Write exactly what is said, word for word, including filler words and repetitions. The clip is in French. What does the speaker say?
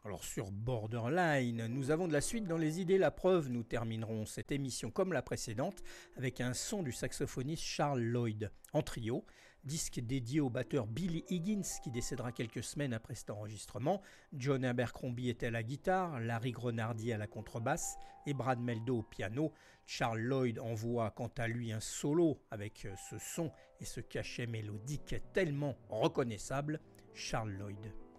Alors sur Borderline, nous avons de la suite dans les idées, la preuve, nous terminerons cette émission comme la précédente avec un son du saxophoniste Charles Lloyd en trio, disque dédié au batteur Billy Higgins qui décédera quelques semaines après cet enregistrement. John Abercrombie était à la guitare, Larry Grenardi à la contrebasse et Brad Meldo au piano. Charles Lloyd envoie quant à lui un solo avec ce son et ce cachet mélodique tellement reconnaissable. Charles Lloyd.